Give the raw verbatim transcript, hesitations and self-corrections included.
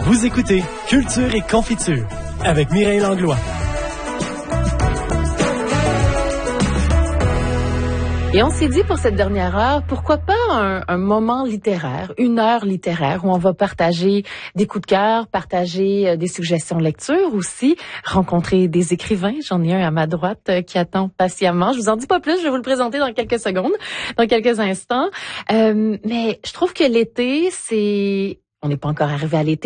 Vous écoutez Culture et Confiture avec Mireille Langlois. Et on s'est dit pour cette dernière heure, pourquoi pas un, un moment littéraire, une heure littéraire où on va partager des coups de cœur, partager euh, des suggestions de lecture aussi, rencontrer des écrivains. J'en ai un à ma droite euh, qui attend patiemment. Je vous en dis pas plus, je vais vous le présenter dans quelques secondes, dans quelques instants. Euh, mais je trouve que l'été, c'est... On n'est pas encore arrivé à l'été.